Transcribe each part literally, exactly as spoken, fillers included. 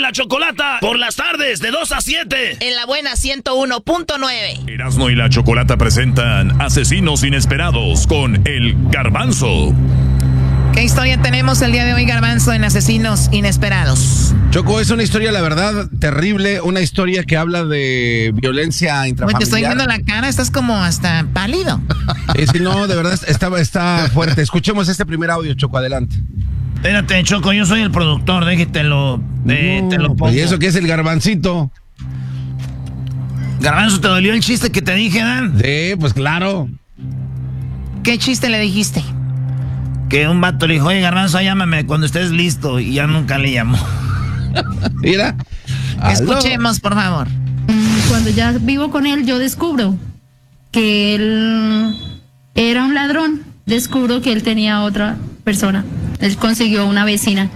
la Chocolata por las tardes de dos a siete. En la buena ciento uno punto nueve. Erasmo y la Chocolata presentan Asesinos Inesperados con El Garbanzo. ¿Qué historia tenemos el día de hoy, Garbanzo, en Asesinos Inesperados? Choco, es una historia, la verdad, terrible, una historia que habla de violencia intrafamiliar. Oye, te estoy viendo la cara, estás como hasta pálido. Sí, sí, no, de verdad, está, está fuerte. Escuchemos este primer audio, Choco, adelante. Espérate, Choco, yo soy el productor, déjetelo, de, No, te lo pongo. pues, ¿y eso qué es el garbancito? Garbanzo, ¿te dolió el chiste que te dije, Dan? Sí, pues claro. ¿Qué chiste le dijiste? Que un vato le dijo, oye, Garbanzo, llámame cuando estés listo, y ya nunca le llamó. Mira. Escuchemos, por favor. Cuando ya vivo con él, yo descubro que él era un ladrón. Descubro que él tenía otra persona. Él consiguió una vecina.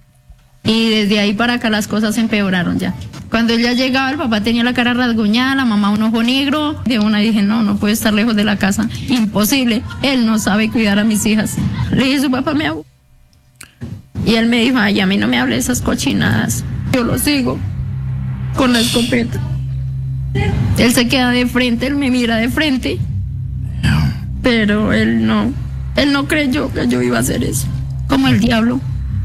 Y desde ahí para acá las cosas empeoraron ya. Cuando él ya llegaba, el papá tenía la cara rasguñada, la mamá un ojo negro. De una dije, no, no puede estar lejos de la casa. Imposible. Él no sabe cuidar a mis hijas. Le dije, su papá me habló. Y él me dijo, ay, a mí no me hable de esas cochinadas. Yo lo sigo con la escopeta. Él se queda de frente, él me mira de frente. Pero él no, él no creyó que yo iba a hacer eso. Como el diablo.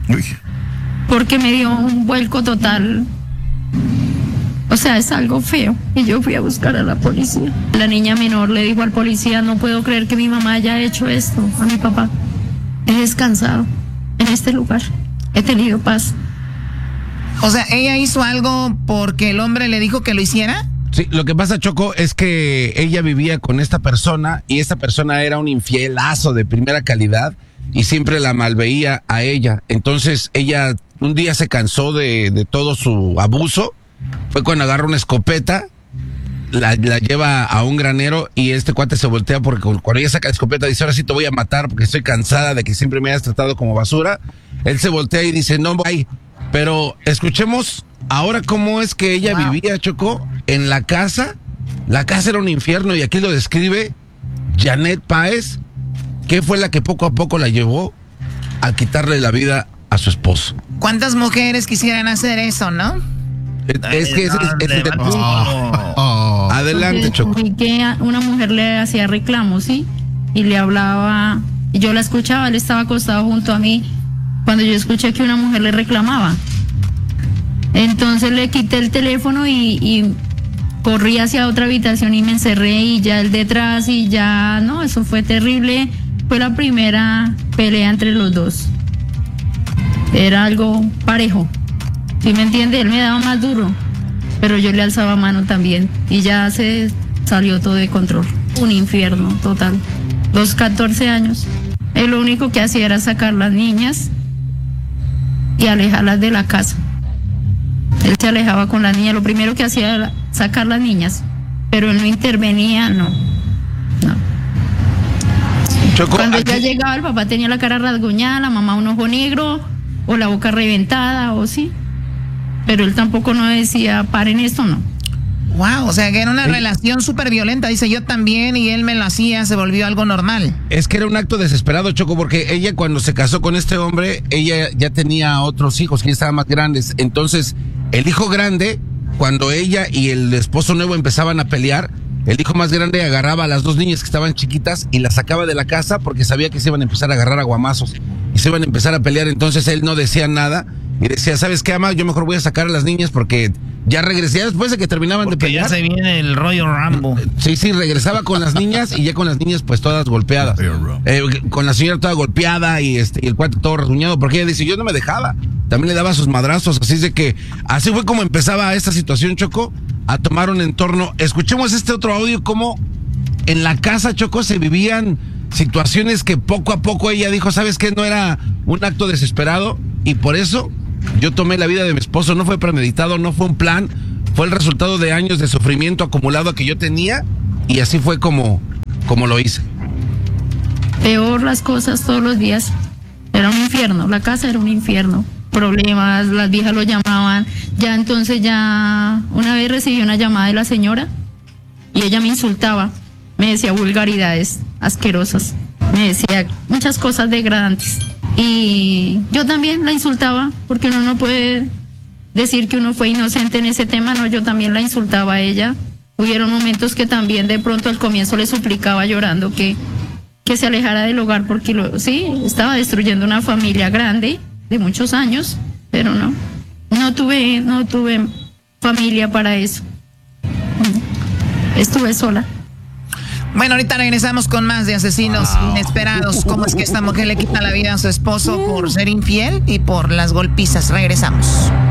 Porque me dio un vuelco total. O sea, es algo feo. Y yo fui a buscar a la policía. La niña menor le dijo al policía, no puedo creer que mi mamá haya hecho esto a mi papá. He descansado en este lugar. He tenido paz. O sea, ¿ella hizo algo porque el hombre le dijo que lo hiciera? Sí, lo que pasa, Choco, es que ella vivía con esta persona y esta persona era un infielazo de primera calidad y siempre la malveía a ella. Entonces ella un día se cansó de, de todo su abuso. Fue cuando agarra una escopeta, la, la lleva a un granero y este cuate se voltea porque cuando ella saca la escopeta dice, ahora sí te voy a matar porque estoy cansada de que siempre me hayas tratado como basura. Él se voltea y dice, no voy. Pero escuchemos ahora cómo es que ella wow. vivía, Choco, en la casa. La casa era un infierno y aquí lo describe Janet Páez, que fue la que poco a poco la llevó a quitarle la vida a su esposo. ¿Cuántas mujeres quisieran hacer eso, no? Es que ese es el punto. Oh, oh. Adelante, Choco. Y que una mujer le hacía reclamos, ¿sí? Y le hablaba, y yo la escuchaba, él estaba acostado junto a mí. Cuando yo escuché que una mujer le reclamaba, entonces le quité el teléfono y, y corrí hacia otra habitación y me encerré y ya el detrás y ya, no, eso fue terrible. Fue la primera pelea entre los dos. Era algo parejo. ¿Sí me entiende? Él me daba más duro, pero yo le alzaba mano también y ya se salió todo de control. Un infierno total. Los catorce años. Él lo único que hacía era sacar las niñas y alejarlas de la casa. Él se alejaba con las niñas, lo primero que hacía era sacar las niñas, pero él no intervenía, no, no. Choco, Cuando aquí... ya llegaba, el papá tenía la cara rasguñada, la mamá un ojo negro, o la boca reventada, o sí, pero él tampoco no decía, paren esto, no. Wow, o sea que era una Ey. relación súper violenta, dice yo también, y él me lo hacía, se volvió algo normal. Es que era un acto desesperado, Choco, porque ella cuando se casó con este hombre, ella ya tenía otros hijos que ya estaban más grandes. Entonces, el hijo grande, cuando ella y el esposo nuevo empezaban a pelear, el hijo más grande agarraba a las dos niñas que estaban chiquitas y las sacaba de la casa porque sabía que se iban a empezar a agarrar a guamazos y se iban a empezar a pelear. Entonces él no decía nada y decía, ¿sabes qué, ama? Yo mejor voy a sacar a las niñas porque ya regresé, ya después de que terminaban porque de pelear. Ya se viene el rollo Rambo. Sí, sí, regresaba con las niñas y ya con las niñas pues todas golpeadas. Eh, con la señora toda golpeada y este y el cuate todo rasguñado porque ella dice, yo no me dejaba. También le daba sus madrazos, así es de que así fue como empezaba esta situación, Choco, a tomar un entorno. Escuchemos este otro audio, como en la casa, Choco, se vivían situaciones que poco a poco ella dijo, ¿sabes qué? No era un acto desesperado y por eso yo tomé la vida de mi esposo. No fue premeditado, no fue un plan, fue el resultado de años de sufrimiento acumulado que yo tenía y así fue como, como lo hice. Peor las cosas todos los días. Era un infierno, la casa era un infierno. Problemas, las viejas lo llamaban. Ya entonces ya una vez recibí una llamada de la señora y ella me insultaba, me decía vulgaridades asquerosas, me decía muchas cosas degradantes y yo también la insultaba porque uno no puede decir que uno fue inocente en ese tema, no, yo también la insultaba a ella. Hubieron momentos que también de pronto al comienzo le suplicaba llorando que, que se alejara del hogar porque lo, sí, estaba destruyendo una familia grande de muchos años, pero no, no tuve, no tuve familia para eso. Estuve sola. Bueno, ahorita regresamos con más de asesinos wow. inesperados. ¿Cómo es que esta mujer le quita la vida a su esposo por ser infiel y por las golpizas? Regresamos.